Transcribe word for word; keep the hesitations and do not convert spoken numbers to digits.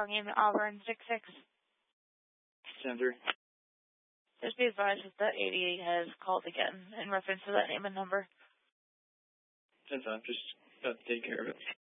Name Auburn six six. Center. Just be advised that the eighty-eight has called again in reference to that name and number. ten five, just got to take care of it.